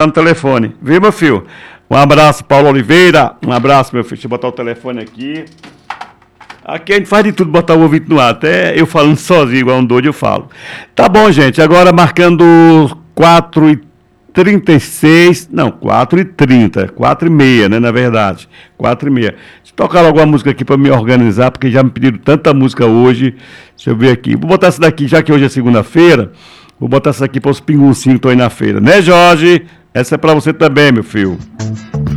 no telefone. Viu, meu filho? Um abraço, Paulo Oliveira. Um abraço, meu filho. Deixa eu botar o telefone aqui. Aqui a gente faz de tudo, botar o ouvinte no ar. Até eu falando sozinho, igual um doido, eu falo. Tá bom, gente. Agora marcando 4h36. Não, 4h30. 4h30, né, na verdade. 4h30. Deixa eu tocar logo uma música aqui para me organizar, porque já me pediram tanta música hoje. Deixa eu ver aqui. Vou botar essa daqui, já que hoje é segunda-feira. Vou botar essa aqui para os pinguncinhos que estão aí na feira. Né, Jorge? Essa é para você também, meu filho.